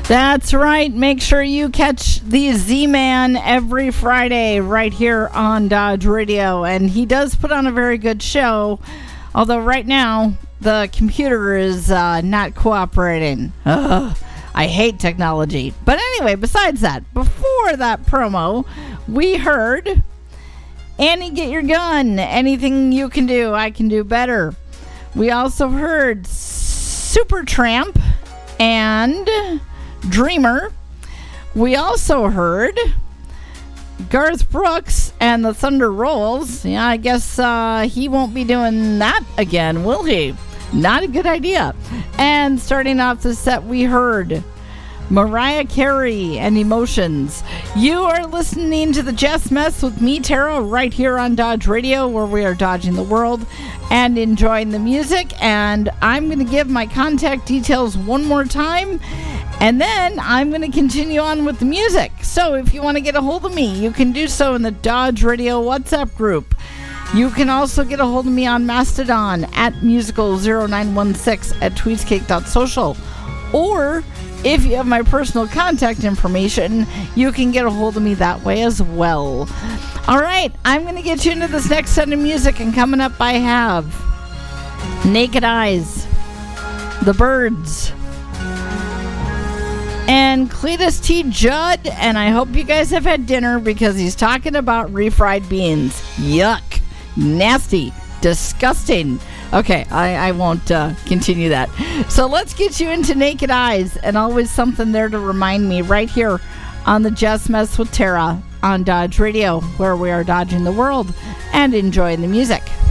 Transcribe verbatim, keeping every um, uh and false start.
That's right. Make sure you catch the Z-Man every Friday right here on Dodge Radio. And he does put on a very good show. Although right now, the computer is uh, not cooperating. Ugh, I hate technology. But anyway, besides that, before that promo, we heard Annie, Get Your Gun. Anything you can do, I can do better. We also heard Supertramp and Dreamer. We also heard Garth Brooks and the Thunder Rolls. Yeah, I guess uh, he won't be doing that again, will he? Not a good idea. And starting off the set, we heard Mariah Carey and Emotions. You are listening to the Jess Mess with me, Tara, right here on Dodge Radio, where we are dodging the world and enjoying the music. And I'm going to give my contact details one more time, and then I'm going to continue on with the music. So if you want to get a hold of me, you can do so in the Dodge Radio WhatsApp group. You can also get a hold of me on Mastodon at musical zero nine one six at tweetscake dot social. Or if you have my personal contact information, you can get a hold of me that way as well. All right, I'm going to get you into this next set of music, and coming up I have Naked Eyes, The Birds, and Cletus T. Judd. And I hope you guys have had dinner, because he's talking about refried beans. Yuck. Nasty. Disgusting. Okay, I, I won't uh, continue that. So let's get you into Naked Eyes, and always something there to remind me right here on the Jess Mess with Tara on Dodge Radio, where we are dodging the world and enjoying the music.